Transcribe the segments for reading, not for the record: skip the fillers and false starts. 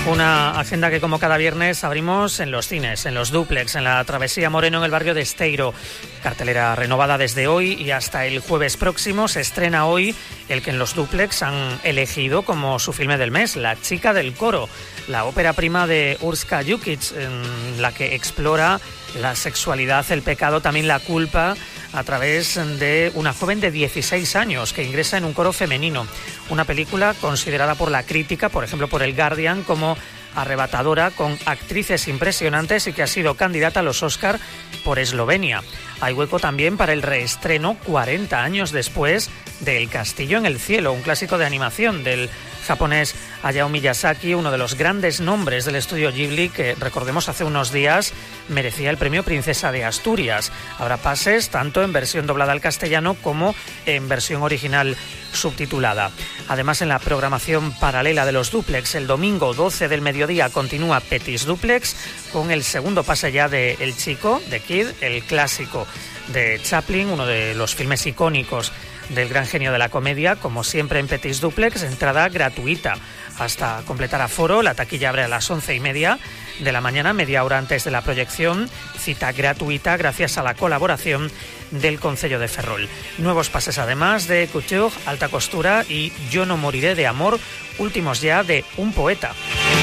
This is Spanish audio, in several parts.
Una agenda que, como cada viernes, abrimos en los cines, en los dúplex, en la Travesía Moreno, en el barrio de Esteiro. Cartelera renovada desde hoy y hasta el jueves próximo. Se estrena hoy el que en los dúplex han elegido como su filme del mes, La chica del coro, la ópera prima de Urška Jukic, en la que explora la sexualidad, el pecado, también la culpa, a través de una joven de 16 años que ingresa en un coro femenino. Una película considerada por la crítica, por ejemplo por el Guardian, como arrebatadora, con actrices impresionantes y que ha sido candidata a los Oscar por Eslovenia. Hay hueco también para el reestreno 40 años después de El castillo en el cielo, un clásico de animación del japonés Hayao Miyazaki, uno de los grandes nombres del estudio Ghibli, que, recordemos, hace unos días merecía el premio Princesa de Asturias. Habrá pases tanto en versión doblada al castellano como en versión original subtitulada. Además, en la programación paralela de los dúplex, el domingo 12 del mediodía continúa Petis Dúplex con el segundo pase ya de El chico, de Kid, el clásico de Chaplin, uno de los filmes icónicos del gran genio de la comedia. Como siempre en Petis Dúplex, entrada gratuita hasta completar aforo. La taquilla abre a las 11:30 de la mañana, media hora antes de la proyección. Cita gratuita gracias a la colaboración del Concello de Ferrol. Nuevos pases además de Couture, Alta Costura y Yo no moriré de amor, últimos ya de Un poeta.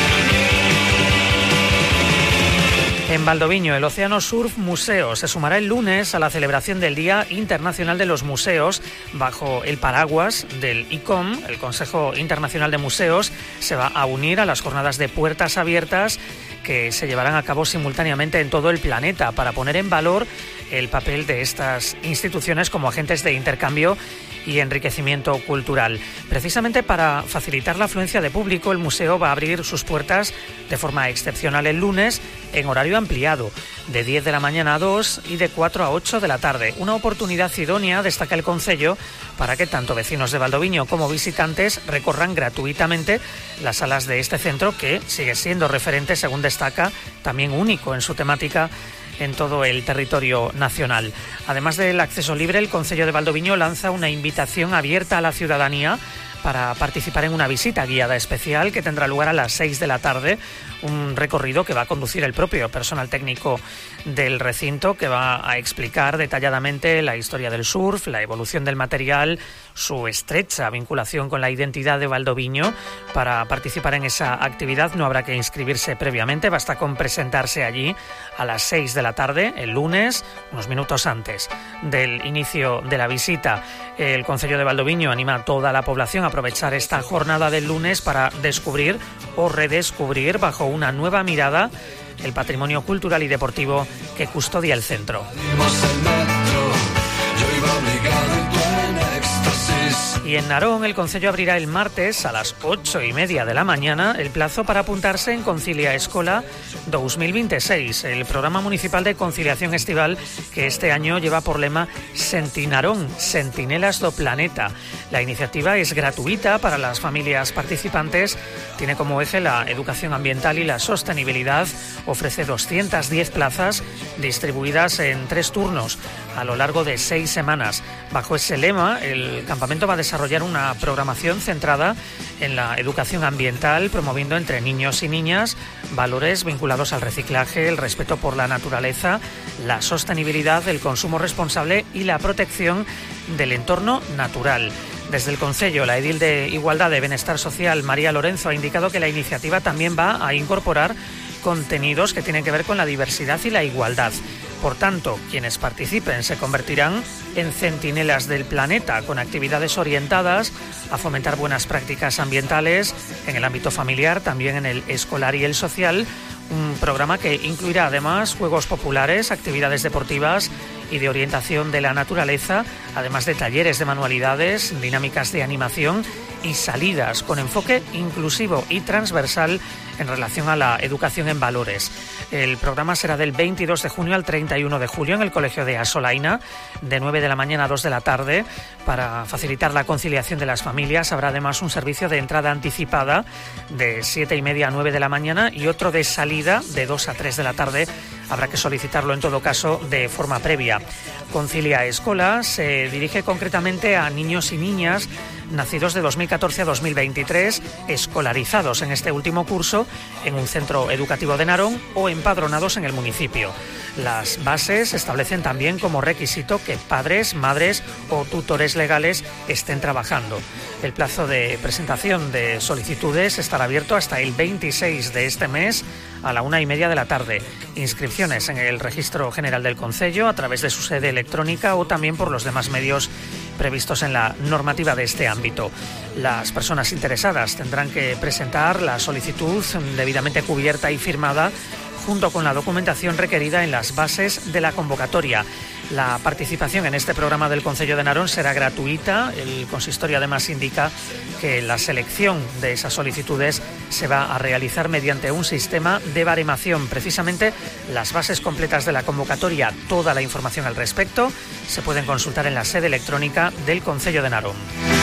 En Valdoviño, el Océano Surf Museo se sumará el lunes a la celebración del Día Internacional de los Museos bajo el paraguas del ICOM. El Consejo Internacional de Museos se va a unir a las jornadas de puertas abiertas que se llevarán a cabo simultáneamente en todo el planeta para poner en valor el papel de estas instituciones como agentes de intercambio y enriquecimiento cultural. Precisamente para facilitar la afluencia de público, el museo va a abrir sus puertas de forma excepcional el lunes en horario ampliado, de 10 de la mañana a 2 y de 4 a 8 de la tarde. Una oportunidad idónea, destaca el Concello, para que tanto vecinos de Valdoviño como visitantes recorran gratuitamente las salas de este centro, que sigue siendo referente, según destaca, también único en su temática en todo el territorio nacional. Además del acceso libre, el Concello de Valdoviño lanza una invitación abierta a la ciudadanía para participar en una visita guiada especial que tendrá lugar a las 6 de la tarde, un recorrido que va a conducir el propio personal técnico del recinto, que va a explicar detalladamente la historia del surf, la evolución del material, su estrecha vinculación con la identidad de Valdoviño. Para participar en esa actividad no habrá que inscribirse previamente, basta con presentarse allí a las 6 de la tarde, el lunes, unos minutos antes del inicio de la visita. El Concello de Valdoviño anima a toda la población a aprovechar esta jornada del lunes para descubrir o redescubrir bajo una nueva mirada el patrimonio cultural y deportivo que custodia el centro. Y en Narón, el Concello abrirá el martes a las 8:30 de la mañana el plazo para apuntarse en Concilia Escola 2026, el programa municipal de conciliación estival que este año lleva por lema Sentinarón, Sentinelas do Planeta. La iniciativa es gratuita para las familias participantes, tiene como eje la educación ambiental y la sostenibilidad, ofrece 210 plazas distribuidas en 3 turnos a lo largo de 6 semanas. Bajo ese lema, el campamento va a desarrollar una programación centrada en la educación ambiental, promoviendo entre niños y niñas valores vinculados al reciclaje, el respeto por la naturaleza, la sostenibilidad, el consumo responsable y la protección del entorno natural. Desde el Concello, la edil de Igualdad y Bienestar Social, María Lorenzo, ha indicado que la iniciativa también va a incorporar contenidos que tienen que ver con la diversidad y la igualdad. Por tanto, quienes participen se convertirán en centinelas del planeta, con actividades orientadas a fomentar buenas prácticas ambientales en el ámbito familiar, también en el escolar y el social. Un programa que incluirá además juegos populares, actividades deportivas y de orientación de la naturaleza, además de talleres de manualidades, dinámicas de animación y salidas con enfoque inclusivo y transversal en relación a la educación en valores. El programa será del 22 de junio al 31 de julio en el Colegio de Asolaina, de 9 de la mañana a 2 de la tarde. Para facilitar la conciliación de las familias habrá además un servicio de entrada anticipada de 7:30 a 9 de la mañana y otro de salida de 2 a 3 de la tarde. Habrá que solicitarlo en todo caso de forma previa. Concilia Escola se dirige concretamente a niños y niñas nacidos de 2014 a 2023, escolarizados en este último curso en un centro educativo de Narón o empadronados en el municipio. Las bases establecen también como requisito que padres, madres o tutores legales estén trabajando. El plazo de presentación de solicitudes estará abierto hasta el 26 de este mes a la 1:30 de la tarde. Inscripciones en el Registro General del Concello a través de su sede electrónica o también por los demás medios previstos en la normativa de este ámbito. Las personas interesadas tendrán que presentar la solicitud debidamente cubierta y firmada junto con la documentación requerida en las bases de la convocatoria. La participación en este programa del Concello de Narón será gratuita. El consistorio además indica que la selección de esas solicitudes se va a realizar mediante un sistema de baremación. Precisamente las bases completas de la convocatoria, toda la información al respecto, se pueden consultar en la sede electrónica del Concello de Narón.